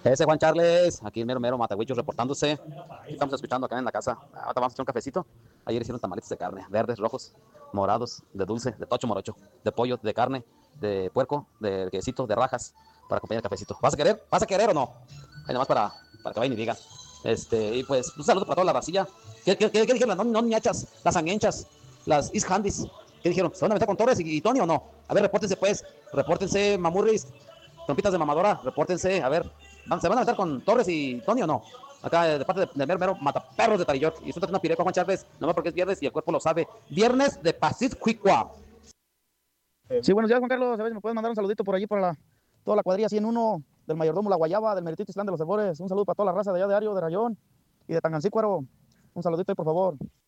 Ese Juan Charles, aquí mero mero Matahuichos reportándose. Estamos escuchando acá en la casa. Ahora vamos a echar un cafecito. Ayer hicieron tamalitos de carne, verdes, rojos, morados, de dulce, de tocho morocho, de pollo, de carne, de puerco, de quesito, de rajas, para acompañar el cafecito. ¿Vas a querer? ¿Vas a querer o no? Ahí nomás para que vayan y digan. Y pues un saludo para toda la racilla. ¿Qué dijeron? Las no niachas, las anguenchas, las East Handys. ¿Qué dijeron? ¿Se van a meter con Torres y Tony o no? A ver, repórtense pues. Repórtense, mamurris, trompitas de mamadora, repórtense. A ver, ¿se van a meter con Torres y Tony o no? Acá de parte de mero mero mataperros de Tarilloc. Y suéltate una pireca, Juan Chávez, nomás porque es viernes y el cuerpo lo sabe. Viernes de Pacífico. Sí, buenos días, Juan Carlos. A ver si me puedes mandar un saludito por allí para toda la cuadrilla 101 del mayordomo La Guayaba, del Meritito Islán de los Albores. Un saludo para toda la raza de allá de Ario, de Rayón y de Tangancícuaro. Un saludito ahí, por favor.